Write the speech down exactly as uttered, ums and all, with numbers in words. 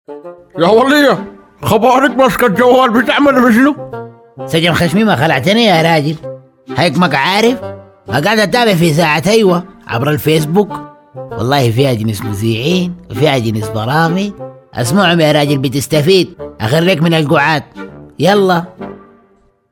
يا ولية، خبارك ماسكة الجوال بتعمل بشنو؟ سجن خشمي ما خلعتني يا راجل. هيك عارف قاعد اتابع في ساعة ايوه عبر الفيسبوك. والله فيها جنس مذيعين وفيها جنس برامج، اسمعهم يا راجل بتستفيد. اخريك من القعاد. يلا